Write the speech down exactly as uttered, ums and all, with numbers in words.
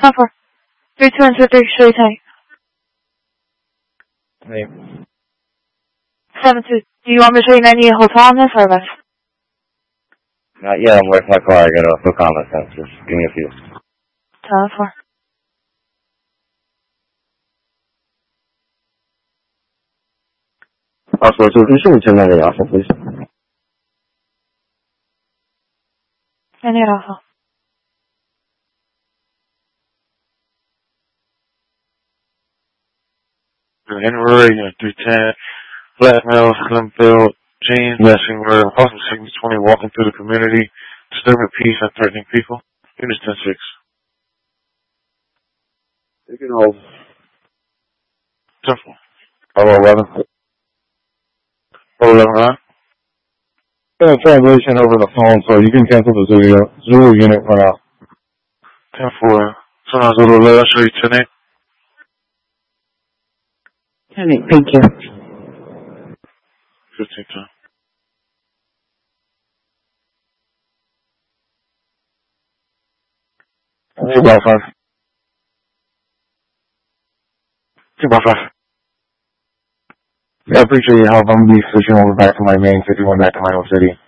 ten four. three two one two three, show you tank. Hey. seven two. Do you want me to show you ninety-eight hotel on this or what? Not yet, I'm waiting for my car. I got a full comment sensor. Just give me a few. ten four. Also, so can you show me ten ninety Alpha, please? ninety-eight Alpha. January, you know, three ten, black male, slim build, jeans, messing wear, awesome six twenty, walking through the community, disturbing peace and threatening people. Units ten six. You can hold. ten four. Hello, eleven. Oh, eleven, huh? Yeah, translation over the phone, so you can cancel the Zulu, Zulu unit for now. ten four. So now Zulu eleven, I'll show you ten eight. ten eight, thank you. fifteen time. Hey, about five. Two by five. Yeah, I appreciate your help. I'm going to be switching over back to my main fifty-one back to my old city.